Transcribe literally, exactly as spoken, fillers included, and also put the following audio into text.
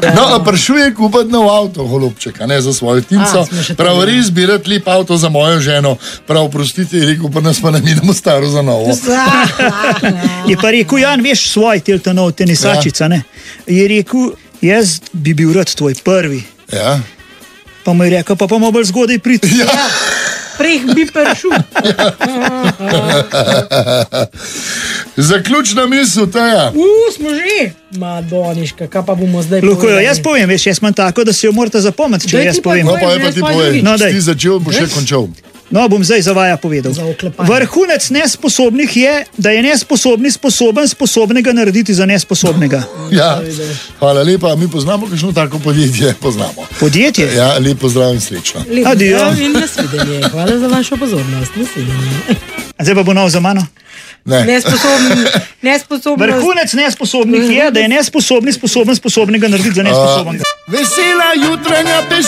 No, pršuje kupiti nov avto, holubček, a ne za svojo tinco. Prav res zbirati lep avto za mojo ženo. Prav, prostite, je rekel, pa nas pa ne vidimo staro za novo. Je pa rekel, Jan, veš svoj telta nov tenisačica, ne? Je rekel, jaz bi bil rad tvoj prvi. Ja. Pa mu je rekel, pa pa mu bolj zgodaj priti. Ja. Preh bi pršul. Zaključna misel, Taja. U, smo že. Madoniška, kaj pa bomo zdaj Luko, povedali? jaz povem, veš, jaz imam tako, da si jo morate zapomniti, če Daj jaz ti pa povem. No, pa je pa ti povej. No, daj. Ti začel, boš še končal. No, bom zdaj za vaja povedal. Za oklepanje. Vrhunec nesposobnih je, da je nesposobni sposoben sposobnega narediti za nesposobnega. Ja, hvala lepa. Mi poznamo kakšno tako podjetje? Poznamo. Podjetje? Ja, lep pozdrav in srečno. Lep Adijo. pozdrav in nasvidenje. Hvala za vašo pozornost. Nasvidenje. A zdaj pa bo nov za mano. Ne. Nesposobni, nesposobnost. Vrhunec nesposobnih je, da je nesposobni sposoben sposobnega narediti za nesposobnega. Vesela jutranja